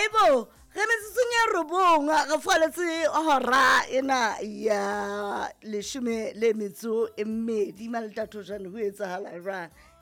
Aibo, ge metsotsong ya robonga re faletse hora ena ya 12 maletato jane ho etsahala jwang